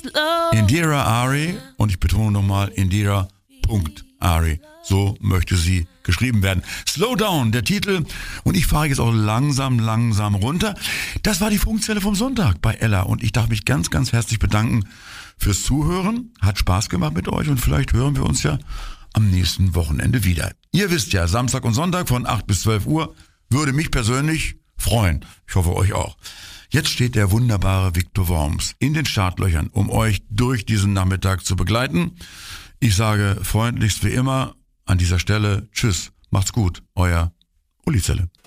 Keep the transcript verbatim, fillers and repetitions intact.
Indira Ari, und ich betone nochmal, Indira Punkt Ari. So möchte sie geschrieben werden. Slow Down, der Titel. Und ich fahre jetzt auch langsam, langsam runter. Das war die Funkzelle vom Sonntag bei Ella. Und ich darf mich ganz, ganz herzlich bedanken fürs Zuhören. Hat Spaß gemacht mit euch und vielleicht hören wir uns ja am nächsten Wochenende wieder. Ihr wisst ja, Samstag und Sonntag von acht bis zwölf Uhr würde mich persönlich freuen. Ich hoffe euch auch. Jetzt steht der wunderbare Viktor Worms in den Startlöchern, um euch durch diesen Nachmittag zu begleiten. Ich sage freundlichst wie immer an dieser Stelle Tschüss, macht's gut, euer Uli Zelle.